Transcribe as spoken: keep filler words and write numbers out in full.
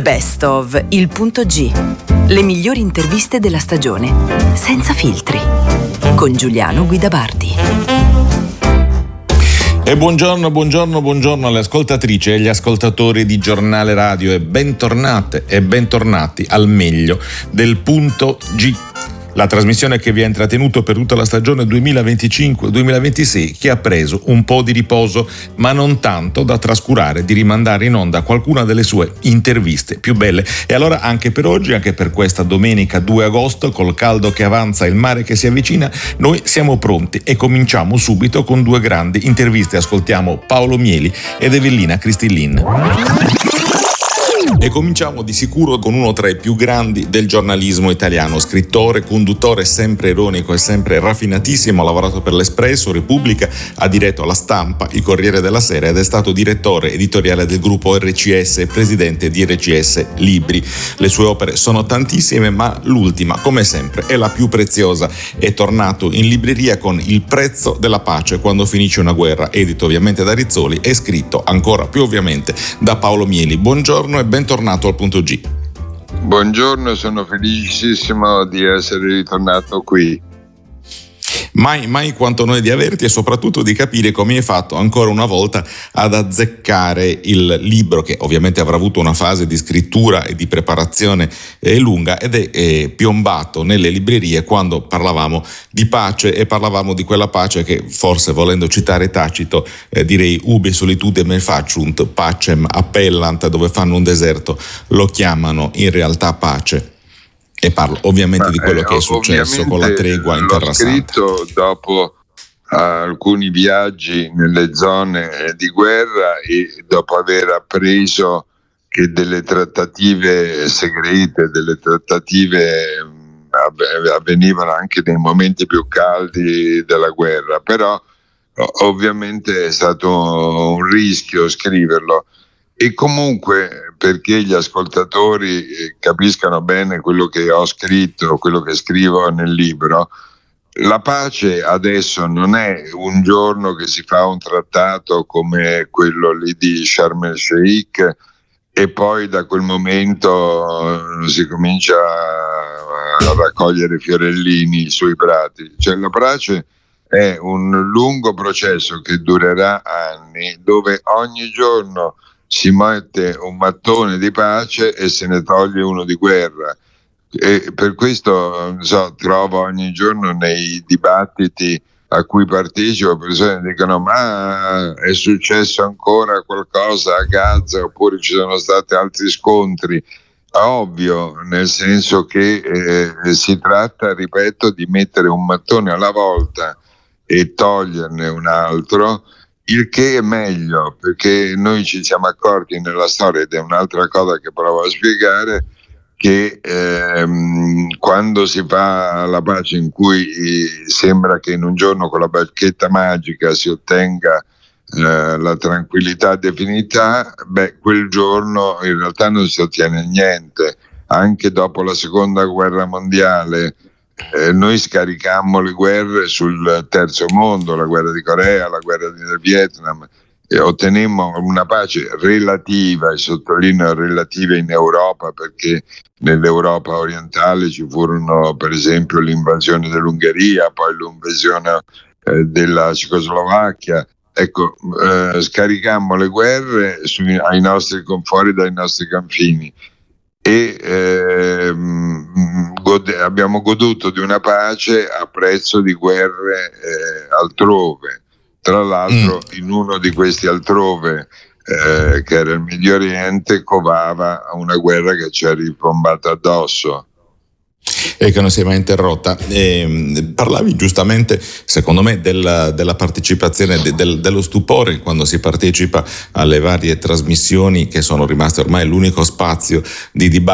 Best of Il Punto G. Le migliori interviste della stagione, senza filtri. Con Giuliano Guidabardi. E buongiorno, buongiorno, buongiorno alle ascoltatrici e agli ascoltatori di Giornale Radio e bentornate e bentornati al meglio del Punto G. La trasmissione che vi ha intrattenuto per tutta la stagione duemilaventicinque duemilaventisei, che ha preso un po' di riposo, ma non tanto da trascurare di rimandare in onda qualcuna delle sue interviste più belle. E allora anche per oggi, anche per questa domenica due agosto, col caldo che avanza e il mare che si avvicina, noi siamo pronti e cominciamo subito con due grandi interviste. Ascoltiamo Paolo Mieli ed Evellina Cristillin. E cominciamo di sicuro con uno tra i più grandi del giornalismo italiano, scrittore, conduttore sempre ironico e sempre raffinatissimo, ha lavorato per l'Espresso, Repubblica, ha diretto La Stampa, il Corriere della Sera ed è stato direttore editoriale del gruppo R C S e presidente di R C S Libri. Le sue opere sono tantissime, ma l'ultima, come sempre, è la più preziosa. È tornato in libreria con Il prezzo della pace quando finisce una guerra, edito ovviamente da Rizzoli e scritto ancora più ovviamente da Paolo Mieli. Buongiorno e bentornato al Punto G. Buongiorno, sono felicissimo di essere ritornato qui. Mai, mai quanto noi di averti e soprattutto di capire come hai fatto ancora una volta ad azzeccare il libro, che ovviamente avrà avuto una fase di scrittura e di preparazione eh, lunga ed è eh, piombato nelle librerie quando parlavamo di pace e parlavamo di quella pace che forse, volendo citare Tacito, eh, direi ubi solitude faciunt pacem appellant, dove fanno un deserto lo chiamano in realtà pace. E parlo ovviamente Ma, di quello eh, che è successo con la tregua in Terra Santa. L'ho scritto dopo uh, alcuni viaggi nelle zone di guerra e dopo aver appreso che delle trattative segrete, delle trattative um, avvenivano anche nei momenti più caldi della guerra, però ovviamente è stato un rischio scriverlo. E comunque, perché gli ascoltatori capiscano bene quello che ho scritto, quello che scrivo nel libro, la pace adesso non è un giorno che si fa un trattato come quello lì di Sharm el Sheikh e poi da quel momento si comincia a raccogliere fiorellini sui prati. Cioè la pace è un lungo processo che durerà anni, dove ogni giorno si mette un mattone di pace e se ne toglie uno di guerra, e per questo non so, trovo ogni giorno nei dibattiti a cui partecipo persone che dicono ma è successo ancora qualcosa a Gaza oppure ci sono stati altri scontri. Ovvio, nel senso che eh, si tratta, ripeto, di mettere un mattone alla volta e toglierne un altro, il che è meglio, perché noi ci siamo accorti nella storia, ed è un'altra cosa che provo a spiegare, che ehm, quando si fa la pace in cui sembra che in un giorno con la bacchetta magica si ottenga eh, la tranquillità definita, beh, quel giorno in realtà non si ottiene niente. Anche dopo la seconda guerra mondiale Eh, noi scaricammo le guerre sul terzo mondo, la guerra di Corea, la guerra del Vietnam, e ottenemmo una pace relativa, e sottolineo relativa, in Europa, perché nell'Europa orientale ci furono per esempio l'invasione dell'Ungheria, poi l'invasione eh, della Cecoslovacchia. Ecco, eh, scaricammo le guerre sui, ai nostri fuori dai nostri confini. E ehm, gode, abbiamo goduto di una pace a prezzo di guerre eh, altrove. Tra l'altro mm. in uno di questi altrove, eh, che era il Medio Oriente, covava una guerra che ci è ribombata addosso. E che non si è mai interrotta. E parlavi giustamente, secondo me, del, della partecipazione, de, del, dello stupore quando si partecipa alle varie trasmissioni che sono rimaste ormai l'unico spazio di dibattito